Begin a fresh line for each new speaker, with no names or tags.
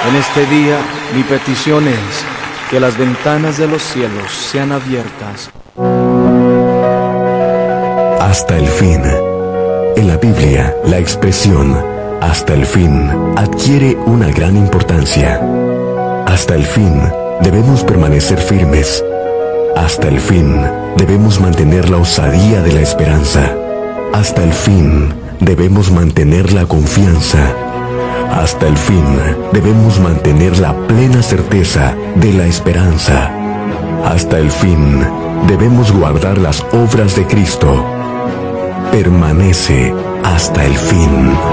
En este día, mi petición es que las ventanas de los cielos sean abiertas.
Hasta el fin. En la Biblia, la expresión hasta el fin adquiere una gran importancia. Hasta el fin debemos permanecer firmes. Hasta el fin debemos mantener la osadía de la esperanza. Hasta el fin debemos mantener la confianza. Hasta el fin debemos mantener la plena certeza de la esperanza. Hasta el fin debemos guardar las obras de Cristo. Permanece hasta el fin.